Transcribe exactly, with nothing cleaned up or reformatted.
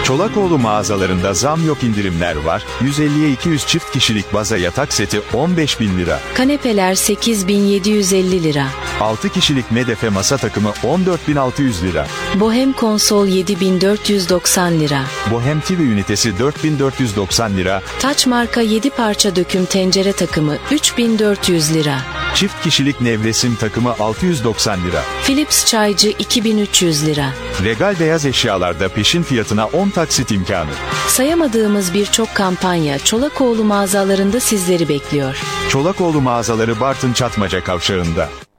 Çolakoğlu mağazalarında zam yok, indirimler var. yüz elliye iki yüz çift kişilik baza yatak seti on beş bin lira. Kanepeler sekiz bin yedi yüz elli lira. altı kişilik medefe masa takımı on dört bin altı yüz lira. Bohem konsol yedi bin dört yüz doksan lira. Bohem T V ünitesi dört bin dört yüz doksan lira. Taç marka yedi parça döküm tencere takımı üç bin dört yüz lira. Çift kişilik nevresim takımı altı yüz doksan lira. Philips çaycı iki bin üç yüz lira. Regal beyaz eşyalarda peşin fiyatına on taksit imkanı. Sayamadığımız birçok kampanya Çolakoğlu mağazalarında sizleri bekliyor. Çolakoğlu mağazaları Bartın Çatmaca Kavşağı'nda.